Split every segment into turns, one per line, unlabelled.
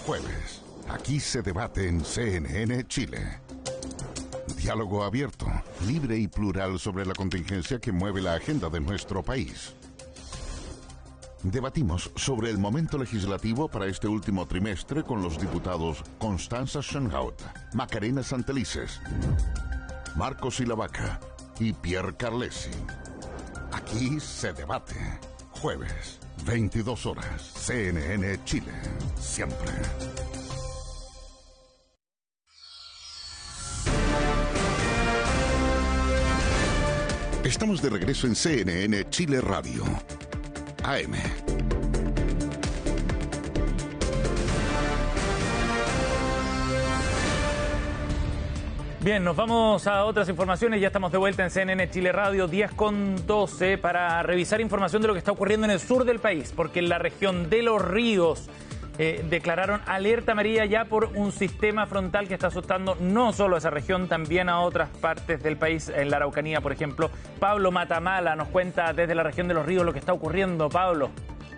jueves. Aquí se debate en CNN Chile. Diálogo abierto, libre y plural sobre la contingencia que mueve la agenda de nuestro país. Debatimos sobre el momento legislativo para este último trimestre con los diputados Constanza Schoenhout, Macarena Santelices, Marcos Ilavaca y Pierre Carlesi. Aquí se debate. Jueves, 22 horas, CNN Chile. Siempre. Estamos de regreso en CNN Chile Radio. AM.
Bien, nos vamos a otras informaciones. Ya estamos de vuelta en CNN Chile Radio 10:12 para revisar información de lo que está ocurriendo en el sur del país, porque en la región de Los Ríos declararon alerta amarilla ya por un sistema frontal que está asustando no solo a esa región, también a otras partes del país, en la Araucanía, por ejemplo. Pablo Matamala nos cuenta desde la región de Los Ríos lo que está ocurriendo. Pablo.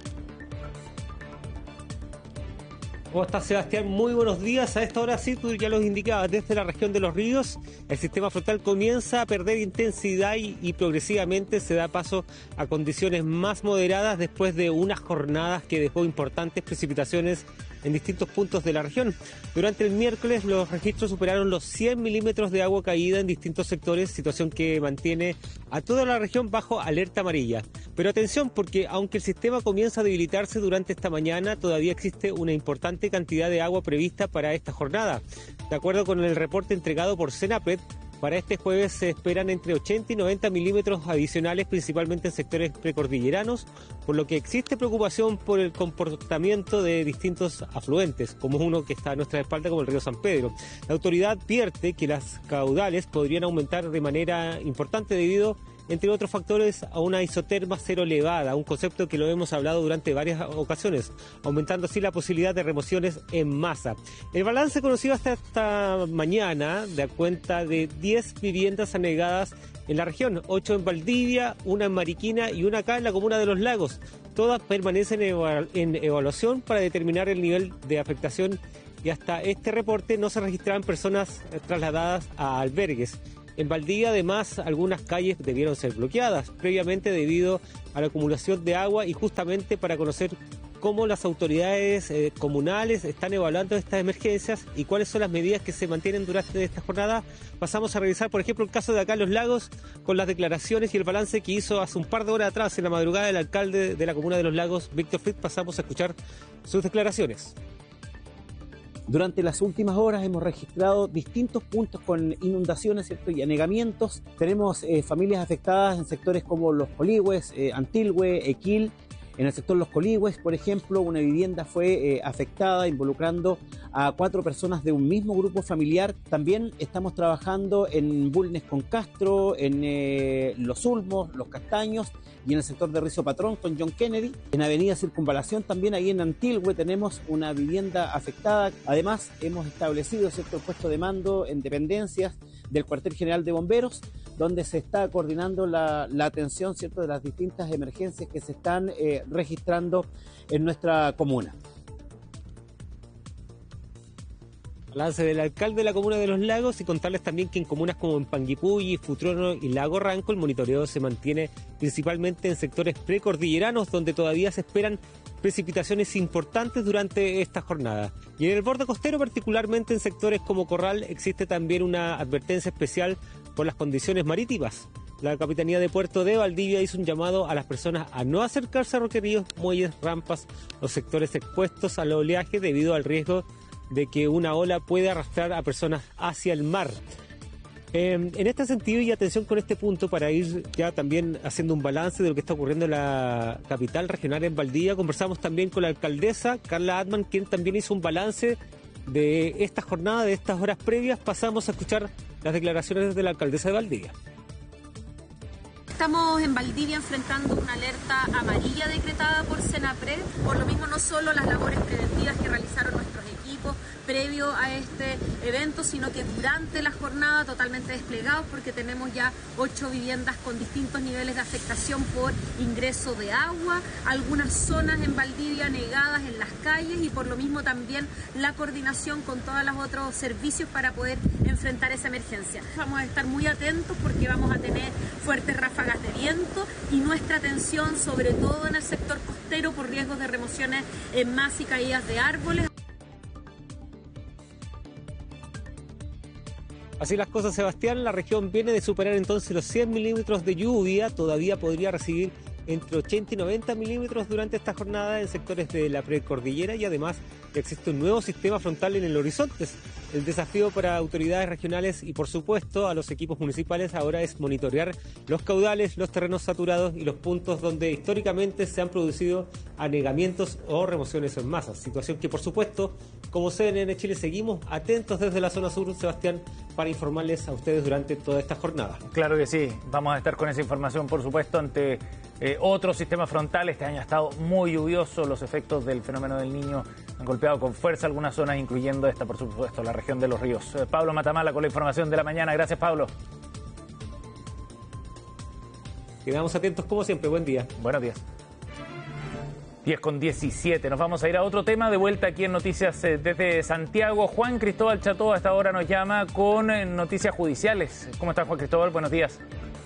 ¿Cómo estás, Sebastián? Muy buenos días. A esta hora sí, tú ya los indicabas, desde la región de Los Ríos, el sistema frontal comienza a perder intensidad y progresivamente se da paso a condiciones más moderadas después de unas jornadas que dejó importantes precipitaciones en distintos puntos de la región. Durante el miércoles los registros superaron los 100 milímetros de agua caída en distintos sectores, situación que mantiene a toda la región bajo alerta amarilla. Pero atención, porque aunque el sistema comienza a debilitarse durante esta mañana, todavía existe una importante cantidad de agua prevista para esta jornada. De acuerdo con el reporte entregado por Senapred, para este jueves se esperan entre 80 y 90 milímetros adicionales, principalmente en sectores precordilleranos, por lo que existe preocupación por el comportamiento de distintos afluentes, como uno que está a nuestra espalda, como el río San Pedro. La autoridad advierte que las caudales podrían aumentar de manera importante debido, entre otros factores, a una isoterma cero elevada, un concepto que lo hemos hablado durante varias ocasiones, aumentando así la posibilidad de remociones en masa. El balance conocido hasta esta mañana da cuenta de 10 viviendas anegadas en la región, 8 en Valdivia, una en Mariquina y una acá en la comuna de Los Lagos. Todas permanecen en evaluación para determinar el nivel de afectación y hasta este reporte no se registraban personas trasladadas a albergues. En Valdivia, además, algunas calles debieron ser bloqueadas previamente debido a la acumulación de agua y justamente para conocer cómo las autoridades comunales están evaluando estas emergencias y cuáles son las medidas que se mantienen durante esta jornada. Pasamos a revisar, por ejemplo, el caso de acá en Los Lagos, con las declaraciones y el balance que hizo hace un par de horas atrás, en la madrugada, el alcalde de la comuna de Los Lagos, Víctor Fritz. Pasamos a escuchar sus declaraciones.
Durante las últimas horas hemos registrado distintos puntos con inundaciones, ¿cierto?, y anegamientos. Tenemos familias afectadas en sectores como Los Coligües, Antilhue, Equil. En el sector Los Coligües, por ejemplo, una vivienda fue afectada, involucrando a 4 personas de un mismo grupo familiar. También estamos trabajando en Bulnes con Castro, en Los Ulmos, Los Castaños y en el sector de Rizo Patrón con John Kennedy. En Avenida Circunvalación, también ahí en Antilhue, tenemos una vivienda afectada. Además, hemos establecido, ¿cierto?, el puesto de mando en dependencias del Cuartel General de Bomberos, donde se está coordinando la atención, ¿cierto?, de las distintas emergencias que se están registrando en nuestra comuna.
Balance del alcalde de la comuna de Los Lagos y contarles también que en comunas como en Panguipulli, Futrono y Lago Ranco el monitoreo se mantiene principalmente en sectores precordilleranos donde todavía se esperan precipitaciones importantes durante esta jornada. Y en el borde costero, particularmente en sectores como Corral, existe también una advertencia especial por las condiciones marítimas. La Capitanía de Puerto de Valdivia hizo un llamado a las personas a no acercarse a roqueríos, muelles, rampas o sectores expuestos al oleaje debido al riesgo de que una ola puede arrastrar a personas hacia el mar. En este sentido, y atención con este punto, para ir ya también haciendo un balance de lo que está ocurriendo en la capital regional en Valdivia, conversamos también con la alcaldesa Carla Atman, quien también hizo un balance de esta jornada, de estas horas previas. Pasamos a escuchar las declaraciones de la alcaldesa de Valdivia.
Estamos en Valdivia enfrentando una alerta amarilla decretada por Senapred. Por lo mismo, no solo las labores preventivas que realizaron nuestros equipos previo a este eventos, sino que durante la jornada totalmente desplegados, porque tenemos ya 8 viviendas con distintos niveles de afectación por ingreso de agua, algunas zonas en Valdivia anegadas en las calles y por lo mismo también la coordinación con todos los otros servicios para poder enfrentar esa emergencia. Vamos a estar muy atentos porque vamos a tener fuertes ráfagas de viento y nuestra atención sobre todo en el sector costero por riesgos de remociones en más y caídas de árboles.
Así las cosas, Sebastián, la región viene de superar entonces los 100 milímetros de lluvia, todavía podría recibir entre 80 y 90 milímetros durante esta jornada en sectores de la precordillera y además existe un nuevo sistema frontal en el horizonte. El desafío para autoridades regionales y por supuesto a los equipos municipales ahora es monitorear los caudales, los terrenos saturados y los puntos donde históricamente se han producido anegamientos o remociones en masa. Situación que por supuesto, como CNN Chile, seguimos atentos desde la zona sur, Sebastián, para informarles a ustedes durante toda esta jornada.
Claro que sí, vamos a estar con esa información por supuesto ante otro sistema frontal. Este año ha estado muy lluvioso, los efectos del fenómeno del Niño han golpeado con fuerza algunas zonas, incluyendo esta, por supuesto, la región de Los Ríos. Pablo Matamala con la información de la mañana. Gracias, Pablo.
Quedamos atentos como siempre. Buen día.
Buenos días. 10:17. Nos vamos a ir a otro tema. De vuelta aquí en Noticias desde Santiago. Juan Cristóbal Cható a esta hora nos llama con noticias judiciales. ¿Cómo estás, Juan Cristóbal? Buenos días.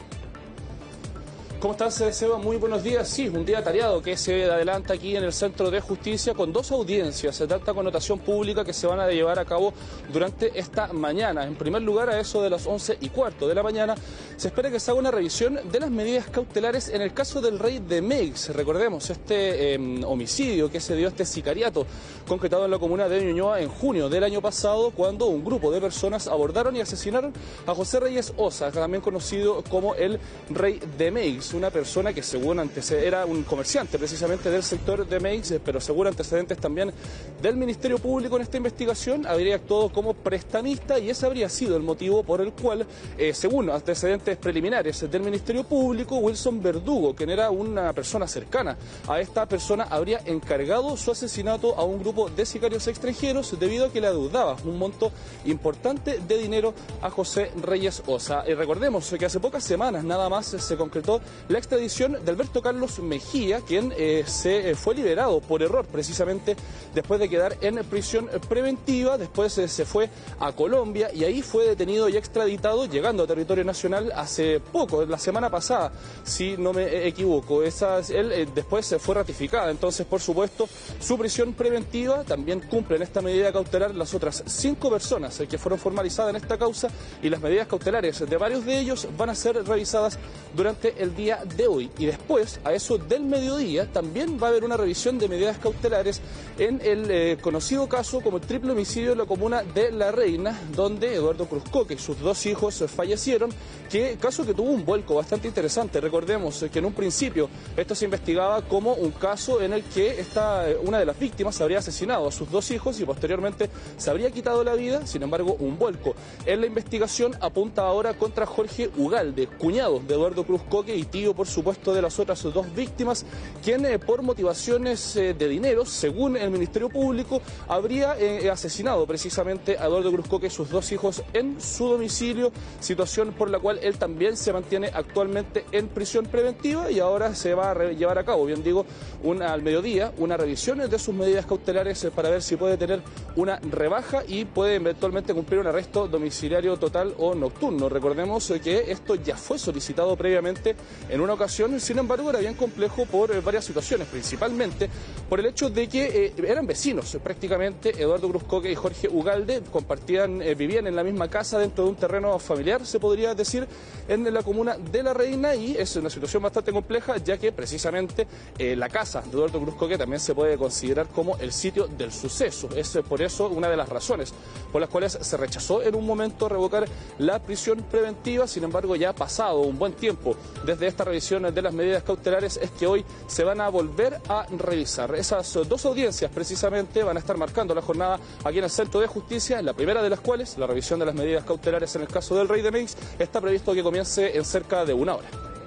¿Cómo estás, Seba? Muy buenos días. Sí, un día tareado que se adelanta aquí en el Centro de Justicia con 2 audiencias de alta connotación pública que se van a llevar a cabo durante esta mañana. En primer lugar, a eso de las 11:15 de la mañana, se espera que se haga una revisión de las medidas cautelares en el caso del rey de Meix. Recordemos este homicidio que se dio, este sicariato concretado en la comuna de Ñuñoa en junio del año pasado, cuando un grupo de personas abordaron y asesinaron a José Reyes Osa, también conocido como el rey de Meix. Una persona que según antecedentes era un comerciante precisamente del sector de Meix, pero según antecedentes también del Ministerio Público en esta investigación, habría actuado como prestamista y ese habría sido el motivo por el cual, según antecedentes preliminares del Ministerio Público, Wilson Verdugo, quien era una persona cercana a esta persona, habría encargado su asesinato a un grupo de sicarios extranjeros debido a que le adeudaba un monto importante de dinero a José Reyes Osa. Y recordemos que hace pocas semanas nada más se concretó la extradición de Alberto Carlos Mejía, quien se fue liberado por error precisamente después de quedar en prisión preventiva. Después se fue a Colombia y ahí fue detenido y extraditado, llegando a territorio nacional hace poco, la semana pasada, si no me equivoco. Después se fue ratificada, entonces por supuesto su prisión preventiva. También cumplen esta medida cautelar las otras 5 personas que fueron formalizadas en esta causa y las medidas cautelares de varios de ellos van a ser revisadas durante el día de hoy. Y después, a eso del mediodía, también va a haber una revisión de medidas cautelares en el conocido caso como el triple homicidio en la comuna de La Reina, donde Eduardo Cruzcoque y sus 2 hijos fallecieron, caso que tuvo un vuelco bastante interesante. Recordemos que en un principio esto se investigaba como un caso en el que una de las víctimas habría asesinado a sus 2 hijos y posteriormente se habría quitado la vida. Sin embargo, un vuelco en la investigación apunta ahora contra Jorge Ugalde, cuñado de Eduardo Cruzcoque y tío, por supuesto, de las otras 2 víctimas, quien por motivaciones de dinero, según el Ministerio Público, habría asesinado precisamente a Eduardo Cruzcoque y sus 2 hijos en su domicilio, situación por la cual él también se mantiene actualmente en prisión preventiva y ahora se va a llevar a cabo, bien digo, al mediodía, una revisión de sus medidas cautelares para ver si puede tener una rebaja y puede eventualmente cumplir un arresto domiciliario total o nocturno. Recordemos que esto ya fue solicitado previamente en una ocasión, sin embargo era bien complejo por varias situaciones, principalmente por el hecho de que eran vecinos prácticamente. Eduardo Cruzcoque y Jorge Ugalde vivían en la misma casa dentro de un terreno familiar, se podría decir, en la comuna de La Reina, y es una situación bastante compleja ya que precisamente la casa de Eduardo Cruzcoque también se puede considerar como el sitio del suceso. Es por eso una de las razones por las cuales se rechazó en un momento revocar la prisión preventiva. Sin embargo, ya ha pasado un buen tiempo desde esta revisión de las medidas cautelares, es que hoy se van a volver a revisar. Esas 2 audiencias precisamente van a estar marcando la jornada aquí en el Centro de Justicia, en la primera de las cuales, la revisión de las medidas cautelares en el caso del rey de Meix, está previsto que comience en cerca de 1 hora.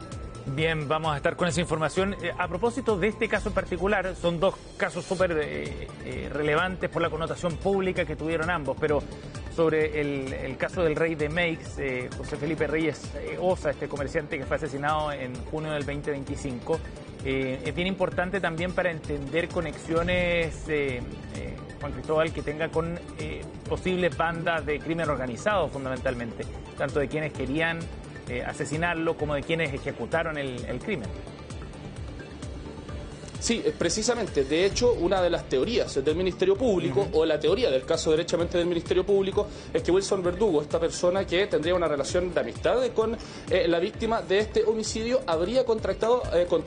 Bien, vamos a estar con esa información. A propósito de este caso en particular, son dos casos súper relevantes por la connotación pública que tuvieron ambos, pero sobre el caso del rey de Meix, José Felipe Reyes Osa, este comerciante que fue asesinado en junio del 2025, es bien importante también para entender conexiones, Juan Cristóbal, que tenga con posibles bandas de crimen organizado fundamentalmente, tanto de quienes querían asesinarlo como de quienes ejecutaron el crimen.
Sí, precisamente. De hecho, una de las teorías del Ministerio Público, o la teoría del caso derechamente del Ministerio Público, es que Wilson Verdugo, esta persona que tendría una relación de amistad con la víctima de este homicidio, habría contactado,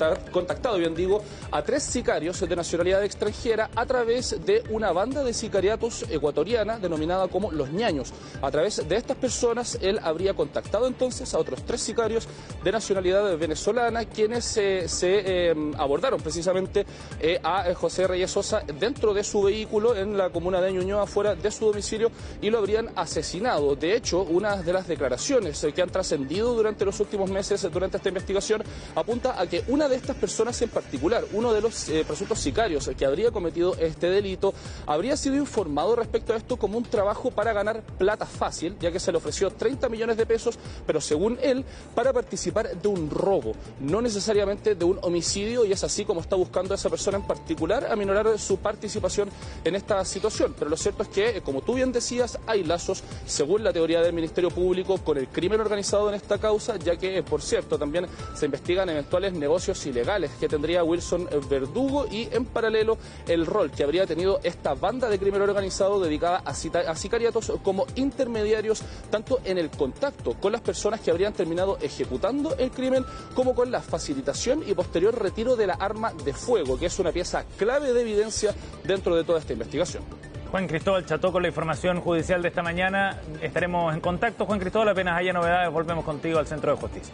a 3 sicarios de nacionalidad extranjera a través de una banda de sicariatos ecuatoriana denominada como Los Ñaños. A través de estas personas, él habría contactado entonces a otros 3 sicarios de nacionalidad venezolana, quienes se abordaron precisamente a José Reyes Osa dentro de su vehículo en la comuna de Ñuñoa, fuera de su domicilio, y lo habrían asesinado. De hecho, una de las declaraciones que han trascendido durante los últimos meses, durante esta investigación, apunta a que una de estas personas en particular, uno de los presuntos sicarios que habría cometido este delito, habría sido informado respecto a esto como un trabajo para ganar plata fácil, ya que se le ofreció 30 millones de pesos, pero según él, para participar de un robo, no necesariamente de un homicidio, y es así como está buscando a esa persona en particular aminorar su participación en esta situación. Pero lo cierto es que, como tú bien decías, hay lazos, según la teoría del Ministerio Público, con el crimen organizado en esta causa, ya que, por cierto, también se investigan eventuales negocios ilegales que tendría Wilson Verdugo, y en paralelo el rol que habría tenido esta banda de crimen organizado dedicada a sicariatos como intermediarios, tanto en el contacto con las personas que habrían terminado ejecutando el crimen, como con la facilitación y posterior retiro de la arma de fuego, que es una pieza clave de evidencia dentro de toda esta investigación.
Juan Cristóbal Cható con la información judicial de esta mañana. Estaremos en contacto, Juan Cristóbal, apenas haya novedades, volvemos contigo al Centro de Justicia.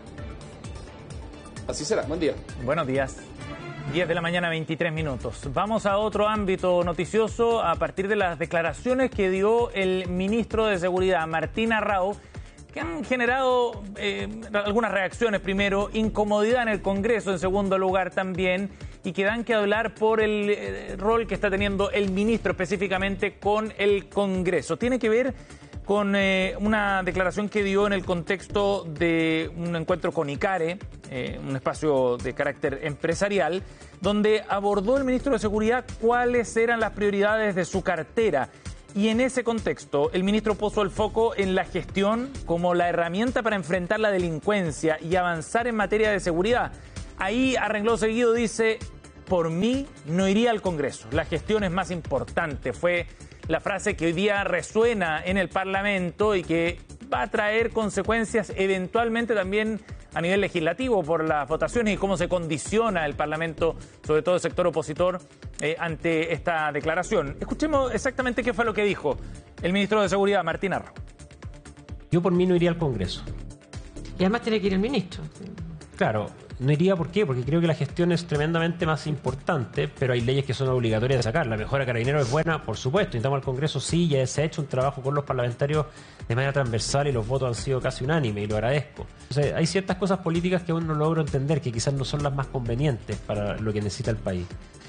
Así será, buen día.
Buenos días. 10 de la mañana, 23 minutos. Vamos a otro ámbito noticioso a partir de las declaraciones que dio el ministro de Seguridad, Martín Arrau, que han generado algunas reacciones. Primero, incomodidad en el Congreso, en segundo lugar también, y que dan que hablar por el rol que está teniendo el ministro específicamente con el Congreso. Tiene que ver con una declaración que dio en el contexto de un encuentro con ICARE, un espacio de carácter empresarial, donde abordó el ministro de Seguridad cuáles eran las prioridades de su cartera. Y en ese contexto, el ministro puso el foco en la gestión como la herramienta para enfrentar la delincuencia y avanzar en materia de seguridad. Ahí, a renglón seguido, dice: por mí no iría al Congreso, la gestión es más importante. Fue la frase que hoy día resuena en el Parlamento y que va a traer consecuencias eventualmente también a nivel legislativo por las votaciones y cómo se condiciona el Parlamento, sobre todo el sector opositor, ante esta declaración. Escuchemos exactamente qué fue lo que dijo el ministro de Seguridad, Martín Arrau.
Yo por mí no iría al Congreso.
Y además tiene que ir el ministro.
Claro, no iría, ¿por qué? Porque creo que la gestión es tremendamente más importante, pero hay leyes que son obligatorias de sacar. La mejora Carabineros es buena, por supuesto. Necesitamos al Congreso, sí, ya se ha hecho un trabajo con los parlamentarios de manera transversal y los votos han sido casi unánimes y lo agradezco. Entonces, hay ciertas cosas políticas que aún no logro entender, que quizás no son las más convenientes para lo que necesita el país.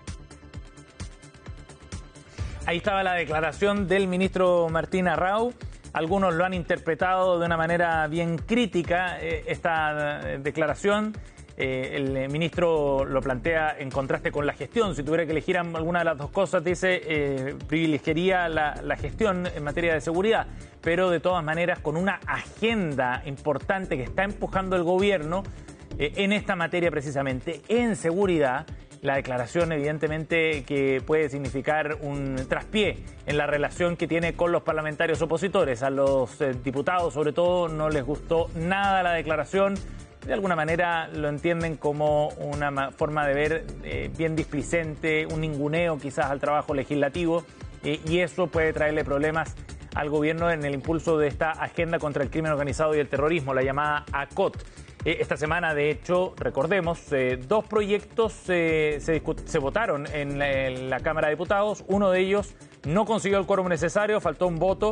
Ahí estaba la declaración del ministro Martín Arrau. Algunos lo han interpretado de una manera bien crítica, esta declaración. El ministro lo plantea en contraste con la gestión. Si tuviera que elegir alguna de las dos cosas, dice, privilegiaría la gestión en materia de seguridad, pero de todas maneras con una agenda importante que está empujando el gobierno en esta materia precisamente, en seguridad. La declaración evidentemente que puede significar un traspié en la relación que tiene con los parlamentarios opositores. A los diputados sobre todo no les gustó nada la declaración. De alguna manera lo entienden como una forma de ver bien displicente, un ninguneo quizás al trabajo legislativo, y eso puede traerle problemas al gobierno en el impulso de esta agenda contra el crimen organizado y el terrorismo, la llamada ACOT. Esta semana, de hecho, recordemos, 2 proyectos se votaron en la Cámara de Diputados. Uno de ellos no consiguió el quórum necesario, faltó un voto,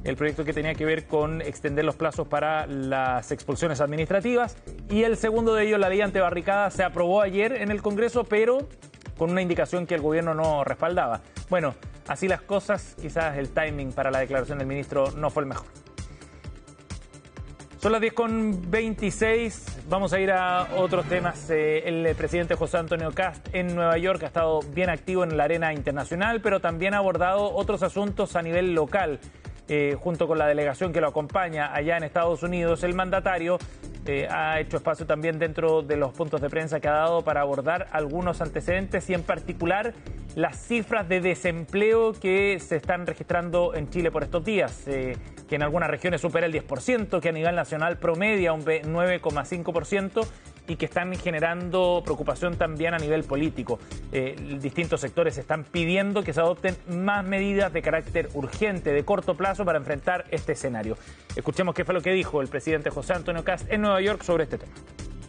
el proyecto que tenía que ver con extender los plazos para las expulsiones administrativas, y el segundo de ellos, la ley antibarricada, se aprobó ayer en el Congreso, pero con una indicación que el gobierno no respaldaba. Bueno, así las cosas, quizás el timing para la declaración del ministro no fue el mejor. Son las 10:26, vamos a ir a otros temas. El presidente José Antonio Kast en Nueva York ha estado bien activo en la arena internacional, pero también ha abordado otros asuntos a nivel local. Junto con la delegación que lo acompaña allá en Estados Unidos, el mandatario ha hecho espacio también dentro de los puntos de prensa que ha dado para abordar algunos antecedentes y en particular las cifras de desempleo que se están registrando en Chile por estos días, que en algunas regiones supera el 10%, que a nivel nacional promedia un 9,5% y que están generando preocupación también a nivel político. Distintos sectores están pidiendo que se adopten más medidas de carácter urgente, de corto plazo, para enfrentar este escenario. Escuchemos qué fue lo que dijo el presidente José Antonio Kast en Nueva York sobre este tema.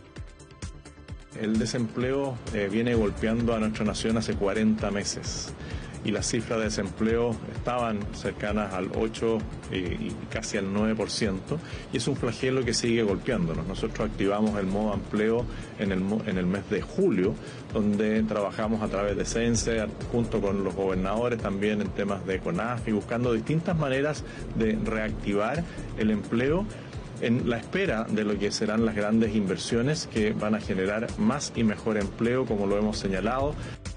El desempleo viene golpeando a nuestra nación hace 40 meses y las cifras de desempleo estaban cercanas al 8 y casi al 9%, y es un flagelo que sigue golpeándonos. Nosotros activamos el modo empleo en el mes de julio, donde trabajamos a través de CENSE, junto con los gobernadores, también en temas de CONAFI, buscando distintas maneras de reactivar el empleo en la espera de lo que serán las grandes inversiones que van a generar más y mejor empleo, como lo hemos señalado.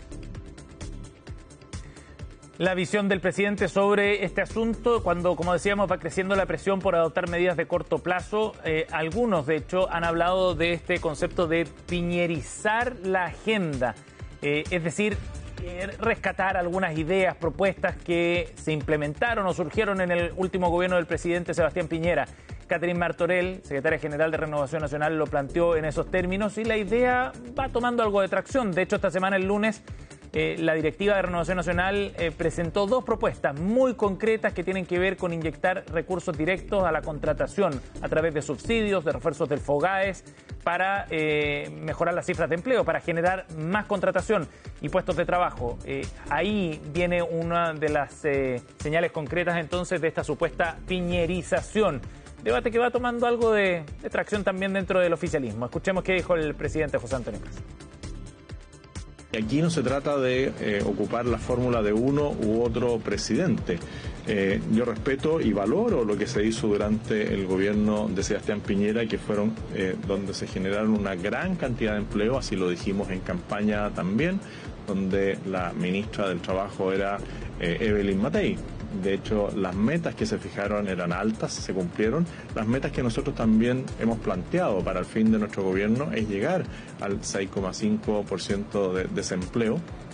La visión del presidente sobre este asunto, cuando, como decíamos, va creciendo la presión por adoptar medidas de corto plazo. Algunos, de hecho, han hablado de este concepto de piñerizar la agenda, es decir, rescatar algunas ideas, propuestas que se implementaron o surgieron en el último gobierno del presidente Sebastián Piñera. Catherine Martorell, secretaria general de Renovación Nacional, lo planteó en esos términos y la idea va tomando algo de tracción. De hecho, esta semana, el lunes, la directiva de Renovación Nacional presentó dos propuestas muy concretas que tienen que ver con inyectar recursos directos a la contratación a través de subsidios, de refuerzos del FOGAES, para mejorar las cifras de empleo, para generar más contratación y puestos de trabajo. Ahí viene una de las señales concretas entonces de esta supuesta piñerización. Debate que va tomando algo de tracción también dentro del oficialismo. Escuchemos qué dijo el presidente José Antonio Kast.
Aquí no se trata de ocupar la fórmula de uno u otro presidente. Yo respeto y valoro lo que se hizo durante el gobierno de Sebastián Piñera, que fueron donde se generaron una gran cantidad de empleo, así lo dijimos en campaña también, donde la ministra del Trabajo era Evelyn Matei. De hecho, las metas que se fijaron eran altas, se cumplieron. Las metas que nosotros también hemos planteado para el fin de nuestro gobierno es llegar al 6,5% de desempleo.